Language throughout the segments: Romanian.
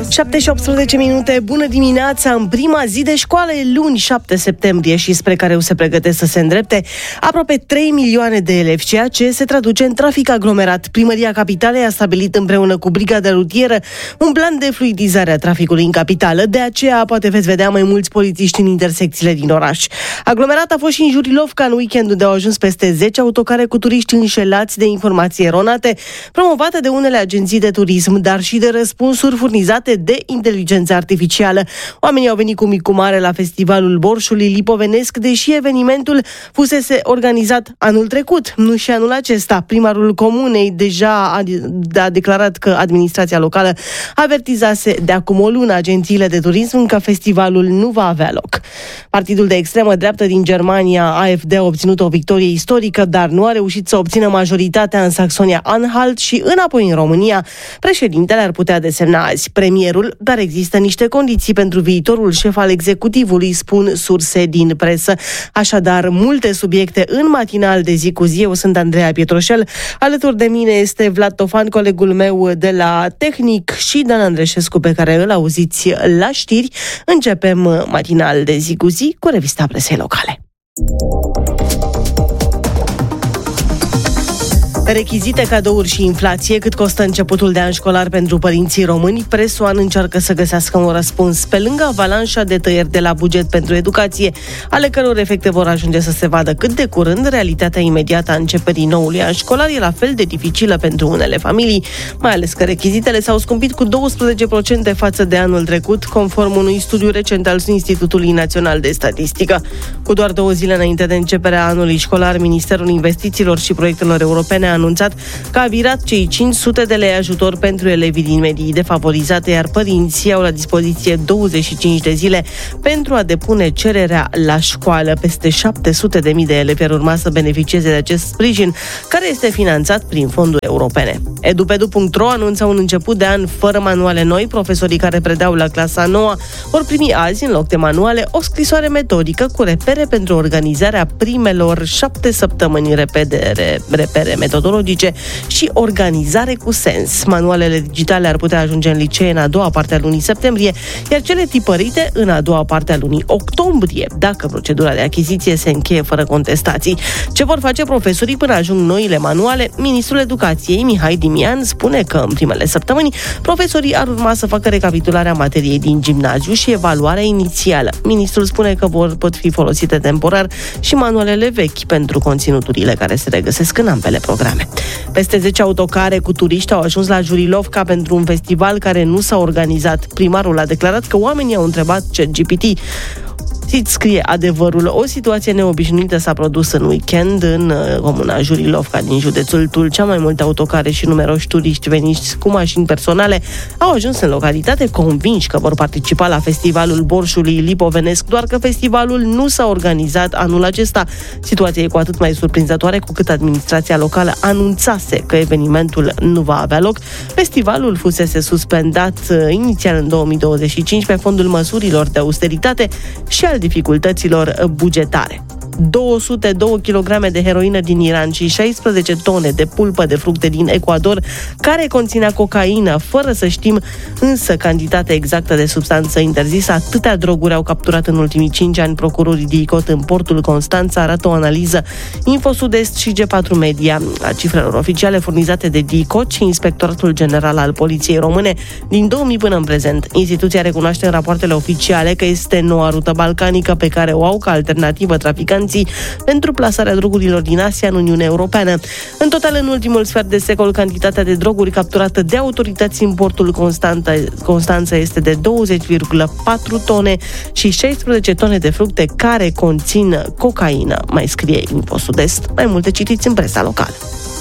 7:18, bună dimineața! În prima zi de școală e luni, 7 septembrie, și spre care se pregătesc să se îndrepte aproape 3 milioane de elevi, ceea ce se traduce în trafic aglomerat. Primăria Capitalei a stabilit împreună cu Brigada Rutieră un plan de fluidizare a traficului în capitală, de aceea poate veți vedea mai mulți polițiști în intersecțiile din oraș. Aglomerat a fost și în Jurilovca în weekend, unde au ajuns peste 10 autocare cu turiști înșelați de informații eronate, promovate de unele agenții de turism, dar și de răspunsuri furnizate de inteligență artificială. Oamenii au venit cu mic cu mare la Festivalul Borșului Lipovenesc, deși evenimentul fusese organizat anul trecut, nu și anul acesta. Primarul comunei deja a declarat că administrația locală avertizase de acum o lună agențiile de turism că festivalul nu va avea loc. Partidul de extremă dreaptă din Germania, AfD, a obținut o victorie istorică, dar nu a reușit să obțină majoritatea în Saxonia-Anhalt și înapoi în România. Președintele ar putea desemna azi premierul, dar există niște condiții pentru viitorul șef al executivului, spun surse din presă. Așadar, multe subiecte în matinal de zi cu zi. Eu sunt Andreea Pietroșel. Alături de mine este Vlad Tofan, colegul meu de la Tehnic, și Dan Andreșescu, pe care îl auziți la știri. Începem matinal de zi cu zi cu revista presei locale. Rechizite, cadouri și inflație, cât costă începutul de an școlar pentru părinții români? Presoan încearcă să găsească un răspuns. Pe lângă avalanșa de tăieri de la buget pentru educație, ale căror efecte vor ajunge să se vadă cât de curând, realitatea imediată a începerii noului an școlar e la fel de dificilă pentru unele familii, mai ales că rechizitele s-au scumpit cu 12% față de anul trecut, conform unui studiu recent al Institutului Național de Statistică. Cu doar 2 zile înainte de începerea anului școlar, Ministerul Investițiilor și Proiectelor Europene a anunțat că a virat cei 500 de lei ajutor pentru elevii din medii defavorizate, iar părinții au la dispoziție 25 de zile pentru a depune cererea la școală. Peste 700.000 de elevi ar urma să beneficieze de acest sprijin, care este finanțat prin fonduri europene. Edupedu.ro anunță un început de an fără manuale noi. Profesorii care predau la clasa 9 vor primi azi, în loc de manuale, o scrisoare metodică cu repere pentru organizarea primelor 7 săptămâni, repere metodologice și organizare cu sens. Manualele digitale ar putea ajunge în licee în a doua parte a lunii septembrie, iar cele tipărite în a doua parte a lunii octombrie, dacă procedura de achiziție se încheie fără contestații. Ce vor face profesorii până ajung noile manuale? Ministrul Educației, Mihai Dimian, spune că în primele săptămâni profesorii ar urma să facă recapitularea materiei din gimnaziu și evaluarea inițială. Ministrul spune că pot fi folosite temporar și manualele vechi pentru conținuturile care se regăsesc în ambele programe. Peste 10 autocare cu turiști au ajuns la Jurilovca pentru un festival care nu s-a organizat. Primarul a declarat că oamenii au întrebat ChatGPT. Scrie adevărul. O situație neobișnuită s-a produs în weekend în comuna Jurilovca din județul Tulcea. Mai multe autocare și numeroși turiști veniți cu mașini personale au ajuns în localitate convinși că vor participa la Festivalul Borșului Lipovenesc, doar că festivalul nu s-a organizat anul acesta. Situația e cu atât mai surprinzătoare cu cât administrația locală anunțase că evenimentul nu va avea loc. Festivalul fusese suspendat inițial în 2025 pe fondul măsurilor de austeritate și al dificultăților bugetare. 202 kg de heroină din Iran și 16 tone de pulpă de fructe din Ecuador, care conținea cocaină, fără să știm însă cantitatea exactă de substanță interzisă. Atâtea droguri au capturat în ultimii 5 ani procurorii DICOT în portul Constanța, arată o analiză Info Sud-Est și G4 Media a cifrelor oficiale furnizate de DICOT și Inspectoratul General al Poliției Române din 2000 până în prezent. Instituția recunoaște în rapoartele oficiale că este noua rută balcanică pe care o au ca alternativă traficanții pentru plasarea drogurilor din Asia în Uniunea Europeană. În total, în ultimul sfert de secol, cantitatea de droguri capturată de autorități în portul Constanța este de 20,4 tone și 16 tone de fructe care conțin cocaină, mai scrie Info Sud-Est. Mai multe citiți în presa locală.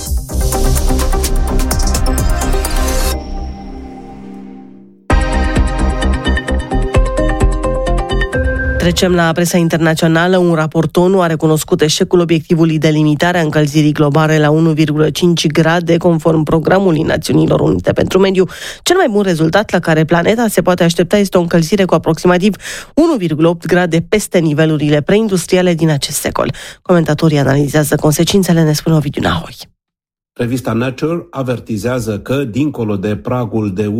Trecem la presa internațională. Un raport ONU a recunoscut eșecul obiectivului de limitare a încălzirii globale la 1,5 grade, conform Programului Națiunilor Unite pentru Mediu. Cel mai bun rezultat la care planeta se poate aștepta este o încălzire cu aproximativ 1,8 grade peste nivelurile preindustriale din acest secol. Comentatorii analizează consecințele, ne spune Ovidiu Nahoi. Revista Nature avertizează că, dincolo de pragul de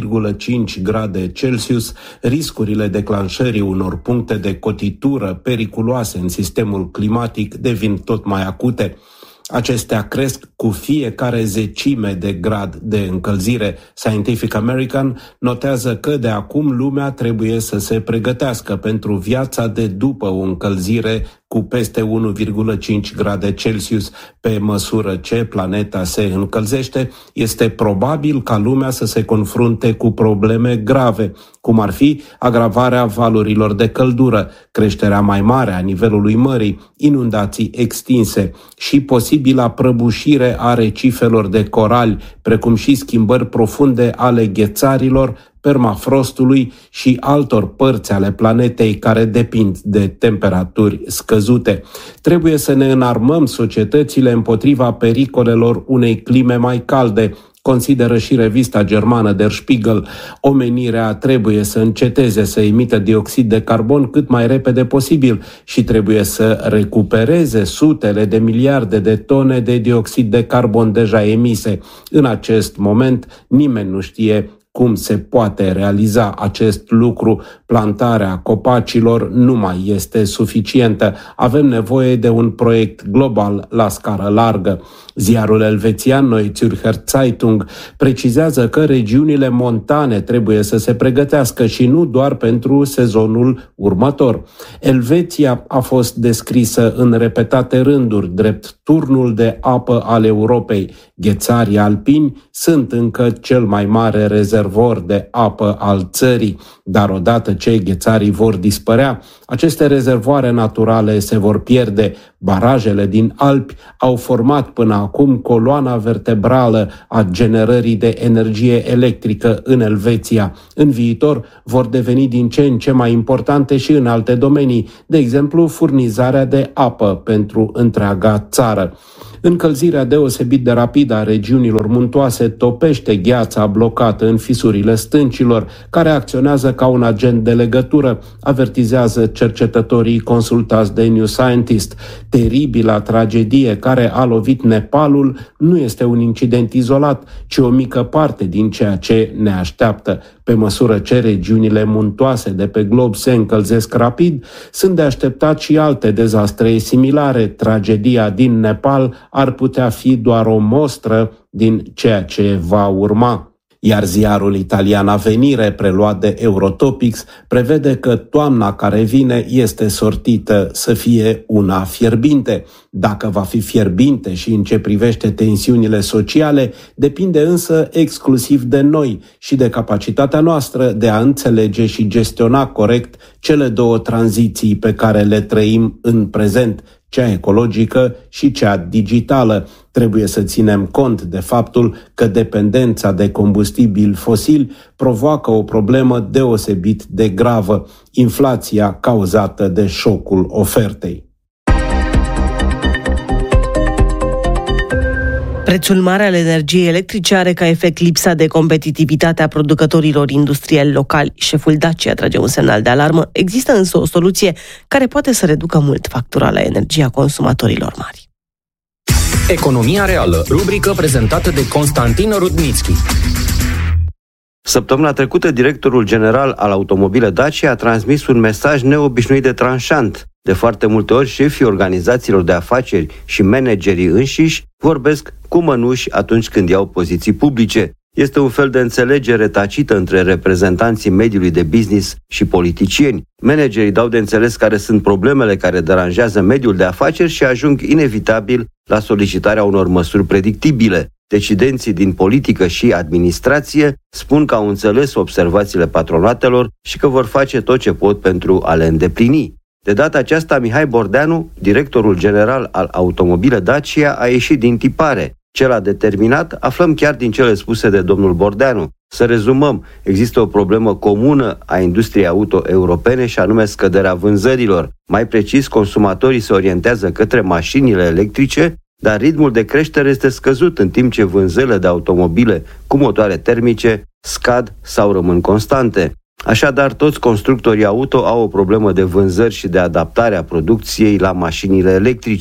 1,5 grade Celsius, riscurile declanșării unor puncte de cotitură periculoase în sistemul climatic devin tot mai acute. Acestea cresc cu fiecare zecime de grad de încălzire. Scientific American notează că de acum lumea trebuie să se pregătească pentru viața de după o încălzire cu peste 1,5 grade Celsius. Pe măsură ce planeta se încălzește, este probabil ca lumea să se confrunte cu probleme grave, cum ar fi agravarea valurilor de căldură, creșterea mai mare a nivelului mării, inundații extinse și posibila prăbușire a recifelor de corali, precum și schimbări profunde ale ghețarilor, permafrostului și altor părți ale planetei care depind de temperaturi scăzute. Trebuie să ne înarmăm societățile împotriva pericolelor unei clime mai calde, consideră și revista germană Der Spiegel. Omenirea trebuie să înceteze să emită dioxid de carbon cât mai repede posibil și trebuie să recupereze sutele de miliarde de tone de dioxid de carbon deja emise. În acest moment, nimeni nu știe cum se poate realiza acest lucru. Plantarea copacilor nu mai este suficientă. Avem nevoie de un proiect global la scară largă. Ziarul elvețian Neue Zürcher Zeitung precizează că regiunile montane trebuie să se pregătească și nu doar pentru sezonul următor. Elveția a fost descrisă în repetate rânduri drept turnul de apă al Europei. Ghețarii alpini sunt încă cel mai mare rezervor de apă al țării, dar odată ce ghețarii vor dispărea, aceste rezervoare naturale se vor pierde. Barajele din Alpi au format până acum coloana vertebrală a generării de energie electrică în Elveția. În viitor vor deveni din ce în ce mai importante și în alte domenii, de exemplu furnizarea de apă pentru întreaga țară. Încălzirea deosebit de rapidă a regiunilor muntoase topește gheața blocată în fisurile stâncilor, care acționează ca un agent de legătură, avertizează cercetătorii consultați de New Scientist. Teribila tragedie care a lovit Nepalul nu este un incident izolat, ci o mică parte din ceea ce ne așteaptă. Pe măsură ce regiunile muntoase de pe glob se încălzesc rapid, sunt de așteptat și alte dezastre similare. Tragedia din Nepal ar putea fi doar o mostră din ceea ce va urma. Iar ziarul italian Avenire, preluat de Eurotopics, prevede că toamna care vine este sortită să fie una fierbinte. Dacă va fi fierbinte și în ce privește tensiunile sociale, depinde însă exclusiv de noi și de capacitatea noastră de a înțelege și gestiona corect cele două tranziții pe care le trăim în prezent, cea ecologică și cea digitală. Trebuie să ținem cont de faptul că dependența de combustibili fosili provoacă o problemă deosebit de gravă, inflația cauzată de șocul ofertei. Prețul mare al energiei electrice are ca efect lipsa de competitivitate a producătorilor industriali locali. Șeful Dacia trage un semnal de alarmă. Există însă o soluție care poate să reducă mult factura la energia consumatorilor mari. Economia reală, rubrică prezentată de Constantin Rudnitschi. Săptămâna trecută, directorul general al Automobile Dacia a transmis un mesaj neobișnuit de tranșant. De foarte multe ori, șefii organizațiilor de afaceri și managerii înșiși vorbesc cu mănuși atunci când iau poziții publice. Este un fel de înțelegere tacită între reprezentanții mediului de business și politicieni. Managerii dau de înțeles care sunt problemele care deranjează mediul de afaceri și ajung inevitabil la solicitarea unor măsuri predictibile. Decidenții din politică și administrație spun că au înțeles observațiile patronatelor și că vor face tot ce pot pentru a le îndeplini. De data aceasta, Mihai Bordeanu, directorul general al Automobile Dacia, a ieșit din tipare. Ce l-a determinat, aflăm chiar din cele spuse de domnul Bordeanu. Să rezumăm, există o problemă comună a industriei auto europene și anume scăderea vânzărilor. Mai precis, consumatorii se orientează către mașinile electrice, dar ritmul de creștere este scăzut, în timp ce vânzările de automobile cu motoare termice scad sau rămân constante. Așadar, toți constructorii auto au o problemă de vânzări și de adaptare a producției la mașinile electrice.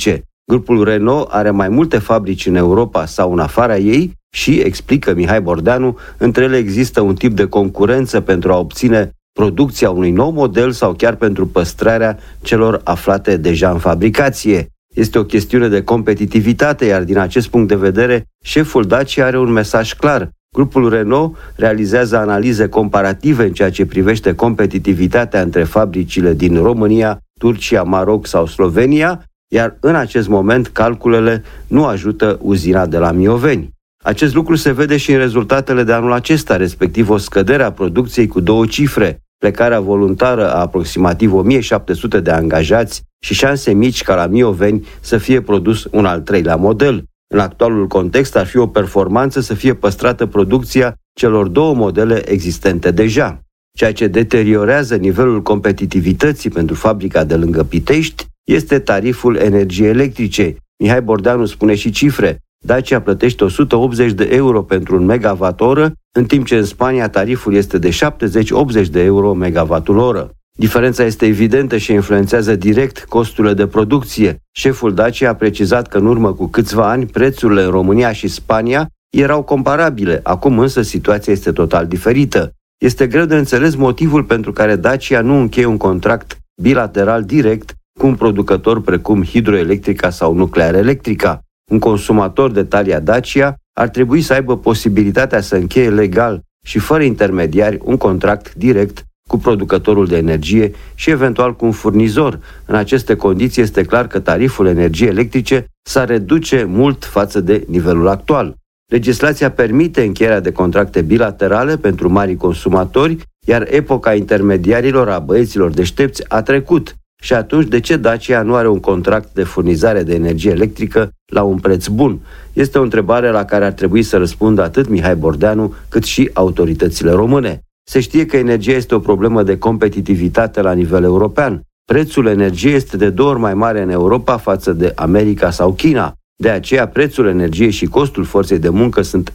Grupul Renault are mai multe fabrici în Europa sau în afara ei și, explică Mihai Bordeanu, între ele există un tip de concurență pentru a obține producția unui nou model sau chiar pentru păstrarea celor aflate deja în fabricație. Este o chestiune de competitivitate, iar din acest punct de vedere, șeful Dacia are un mesaj clar. Grupul Renault realizează analize comparative în ceea ce privește competitivitatea între fabricile din România, Turcia, Maroc sau Slovenia, iar în acest moment calculele nu ajută uzina de la Mioveni. Acest lucru se vede și în rezultatele de anul acesta, respectiv o scădere a producției cu 2 cifre, plecarea voluntară a aproximativ 1700 de angajați și șanse mici ca la Mioveni să fie produs un al 3-lea model. În actualul context ar fi o performanță să fie păstrată producția celor 2 modele existente deja. Ceea ce deteriorează nivelul competitivității pentru fabrica de lângă Pitești este tariful energiei electrice. Mihai Bordeanu spune și cifre. Dacia plătește 180 de euro pentru un megawatt-oră, în timp ce în Spania tariful este de 70-80 de euro megawattul-oră. Diferența este evidentă și influențează direct costurile de producție. Șeful Dacia a precizat că în urmă cu câțiva ani prețurile în România și Spania erau comparabile, acum însă situația este total diferită. Este greu de înțeles motivul pentru care Dacia nu încheie un contract bilateral direct cu un producător precum Hidroelectrica sau Nuclear Electrica. Un consumator de talia Dacia ar trebui să aibă posibilitatea să încheie legal și fără intermediari un contract direct cu producătorul de energie și eventual cu un furnizor. În aceste condiții este clar că tariful energiei electrice s-ar reduce mult față de nivelul actual. Legislația permite încheierea de contracte bilaterale pentru mari consumatori, iar epoca intermediarilor, a băieților deștepți, a trecut. Și atunci, de ce Dacia nu are un contract de furnizare de energie electrică la un preț bun? Este o întrebare la care ar trebui să răspundă atât Mihai Bordeanu, cât și autoritățile române. Se știe că energia este o problemă de competitivitate la nivel european. Prețul energiei este de 2 ori mai mare în Europa față de America sau China. De aceea, prețul energiei și costul forței de muncă sunt